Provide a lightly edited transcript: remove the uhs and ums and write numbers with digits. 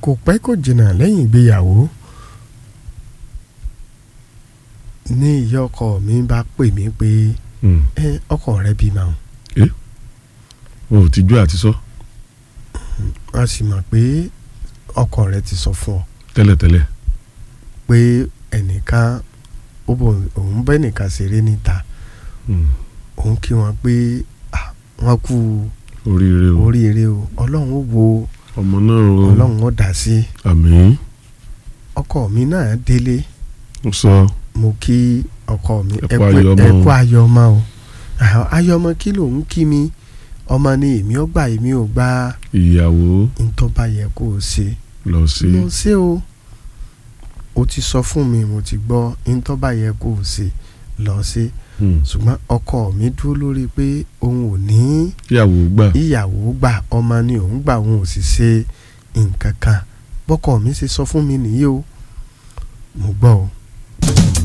kò pẹ́ kò jìnnà lẹ́yìn ìgbéyàwó ní ìyá ọkọ mi bá pè mí pé ọkọ rẹ bímọ. o ò tijú àti sọ. a sì mọ̀ pé ọkọ rẹ ti sọ fún ọ. tẹ́lẹ̀tẹ́lẹ̀. pé ẹnìkan òun bẹ́ nìkan ṣeré níta òun kí wọn pé wọ́n kú oríire o ọlọ́run ó wo ọmọ náà o ọlọ́run ó dá sí. àmín. ọkọ mi náà délé. ó sọ. mo kí ọkọ mi ẹ kú ayọ̀mọ́ o ayọ̀mọ́ kí ló ń kí mi ọmọ ni èmi ó gbà èmi ò gbà. ìyàwó. ntọ́ba yẹ kó o ṣe. lọ sí o. o ti sọ fún mi mo ti gbọ́ ntọ́ba yẹ kó o ṣe lọ sí. ṣùgbọ́n ọkọ mi dúró lórí pé òun ò ní. ìyàwó gbà ọmọ ni òun gbà òun ò sì ṣe nǹkan kan bọ́kọ mi ṣe sọ fún mi nìyí o mo gbọ́ o.